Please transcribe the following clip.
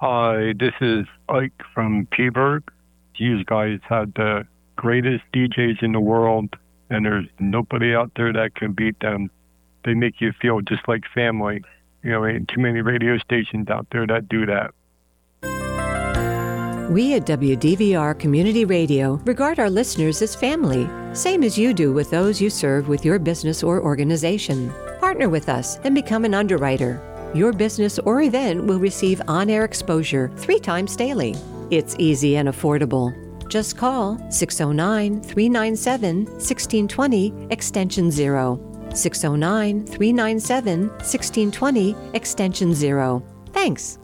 Hi, this is Ike from Peaburg. You guys have the greatest DJs in the world, and there's nobody out there that can beat them. They make you feel just like family. Ain't too many radio stations out there that do that. We at WDVR Community Radio regard our listeners as family, same as you do with those you serve with your business or organization. Partner with us and become an underwriter. Your business or event will receive on-air exposure 3 times daily. It's easy and affordable. Just call 609-397-1620, extension 0. 609-397-1620, extension 0. Thanks.